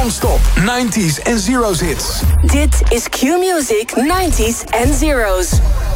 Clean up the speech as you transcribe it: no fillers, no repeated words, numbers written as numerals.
Non-stop 90s en zeros hits. Dit is Q-Music 90s en zeros.